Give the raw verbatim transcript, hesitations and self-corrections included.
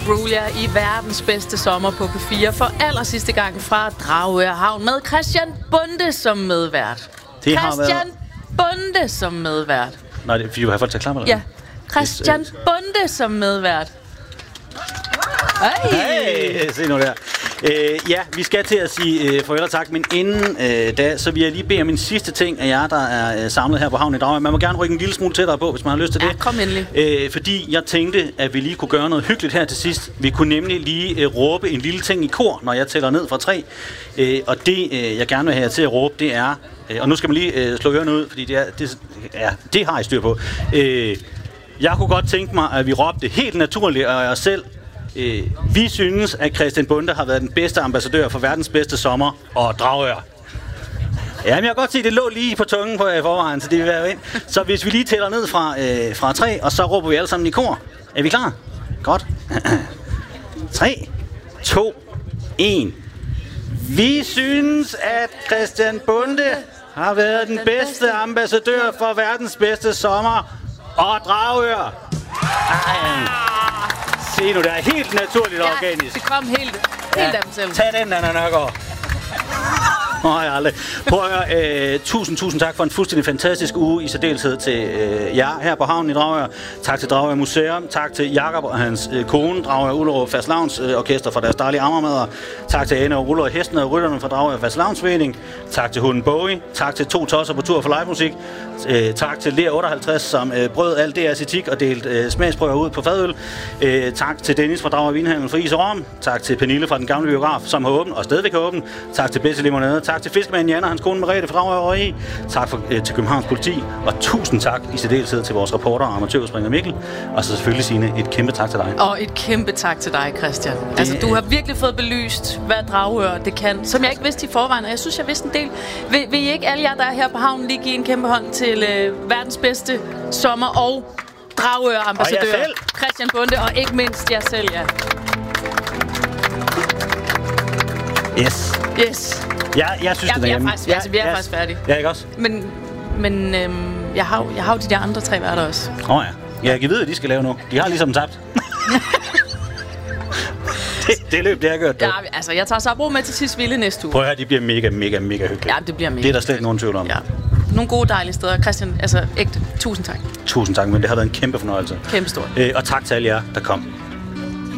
Imbruglia i verdens bedste sommer på P fire for aller sidste gang fra Dragør Havn med Christian Bonde som medvært. Det har Christian været... Bonde som medvært. Nej, det er fordi, du har folk til at klappe, eller Ja, Christian Yes, uh... Bonde som medvært. Hey. Hey, se nu der. Øh, ja, vi skal til at sige øh, farvel og tak, men inden øh, da, så vil jeg lige bede om en sidste ting af jer, der er øh, samlet her på Havn i Dragør. Man må gerne rykke en lille smule tættere på, hvis man har lyst til det. Ja, kom endelig. Øh, fordi jeg tænkte, at vi lige kunne gøre noget hyggeligt her til sidst. Vi kunne nemlig lige øh, råbe en lille ting i kor, når jeg tæller ned fra tre. Øh, og det, øh, jeg gerne vil have jer til at råbe, det er... Øh, og nu skal man lige øh, slå ørerne ud, fordi det, er, det, ja, det har I styr på. Øh, jeg kunne godt tænke mig, at vi råbte helt naturligt af os selv. Øh, vi synes, at Christian Bonde har været den bedste ambassadør for verdens bedste sommer og Dragør. Ja, men jeg kan godt se, at det lå lige på tungen på i forvejen, så det vil være ind. Så hvis vi lige tæller ned fra, øh, fra tre, og så råber vi alle sammen i kor. Er vi klar? Godt. tre, to, et. Vi synes, at Christian Bonde har været den bedste ambassadør for verdens bedste sommer og Dragør. Ej. Se nu, det er helt naturligt og Ja, organisk. det kom helt, helt ja. af dem selv. Tag den, Anna Nørgaard. Nej, aldrig. Prøv at høre, øh, tusind, tusind tak for en fuldstændig fantastisk uge, i særdeleshed til øh, jer her på Havnen i Dragør. Tak til Dragør Museum. Tak til Jakob og hans øh, kone, Dragør Ullerup Fastelavns øh, Orkester for deres dejlige ammermadder. Tak til Anne og Ruller og Hesten og Rytterne fra Dragør Fastelavnsforening. Tak til Hunden Bowie. Tak til To Tosser på tur for livemusik. Øh, tak til Lea otteoghalvtreds, som øh, brød alt det æstetik og delte øh, smagsprøver ud på fadøl. Øh, tak til Dennis fra Dragør Vinhandel for is og rom. Tak til Pernille fra den gamle biograf, som har åbent og stadigvæk har åbent. Tak til Bedste Limonade. Tak til Fiskemanden Jan og hans kone Merete fra Dragør i. Tak for, øh, til Københavns Politi. Og tusind tak i særdeleshed til vores reporter og amatørspringer Mikkel. Og så selvfølgelig, Signe, et kæmpe tak til dig. Og et kæmpe tak til dig, Christian. Det... Altså, du har virkelig fået belyst, hvad Dragør det kan, som jeg ikke vidste i forvejen, og jeg synes, jeg vidste en del. Vil, vil I ikke alle jer, der er her på havnen, lige give en kæmpe hånd til øh, verdens bedste sommer- og Dragør-ambassadør Christian Bonde, og ikke mindst jer selv, ja. Yes. Yes. Ja, jeg synes, ja, det er hjemme. Faktisk, ja, altså, vi er yes. faktisk færdige. Ja, ikke også? Men, men øhm, jeg, har, jeg har jo de der andre tre værter også. Åh oh, ja. Jeg kan vide, hvad de skal lave nu. De har ligesom tabt. det, det løb, det har gjort. Ja, altså, jeg tager Sabro med til sidst vilde næste uge. Prøv at høre, de bliver mega, mega, mega hyggelige. Ja, det bliver mega. Det er der slet ikke nogen tvivl om. Ja. Nogle gode, dejlige steder. Christian, altså ægte, tusind tak. Tusind tak, men det har været en kæmpe fornøjelse. Kæmpe stort. Øh, og tak til alle jer, der kom.